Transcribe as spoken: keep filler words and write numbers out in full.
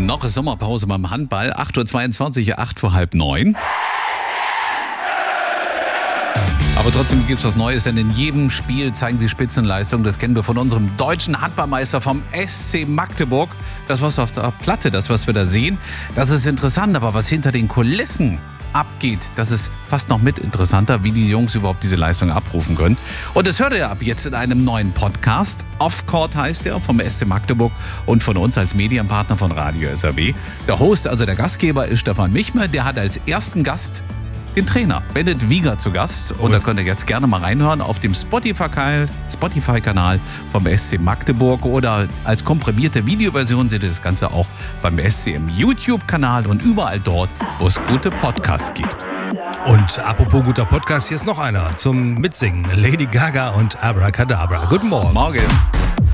Noch ist Sommerpause beim Handball. acht Uhr zweiundzwanzig, acht vor halb neun. Aber trotzdem gibt es was Neues, denn in jedem Spiel zeigen sie Spitzenleistung. Das kennen wir von unserem deutschen Handballmeister vom S C Magdeburg. Das, was auf der Platte, das, was wir da sehen, das ist interessant. Aber was hinter den Kulissen abgeht, das ist fast noch mit interessanter, wie die Jungs überhaupt diese Leistung abrufen können. Und das hört ihr ab jetzt in einem neuen Podcast. Off-Court heißt er, vom S C Magdeburg und von uns als Medienpartner von Radio S R W. Der Host, also der Gastgeber, ist Stefan Michmer. Der hat als ersten Gast den Trainer Bennett Wieger zu Gast. Und da könnt ihr jetzt gerne mal reinhören auf dem Spotify-Kanal Spotify vom S C Magdeburg oder als komprimierte Videoversion seht ihr das Ganze auch beim S C im YouTube-Kanal und überall dort, wo es gute Podcasts gibt. Und apropos guter Podcast, hier ist noch einer zum Mitsingen. Lady Gaga und Abracadabra. Guten Morgen. Morgen.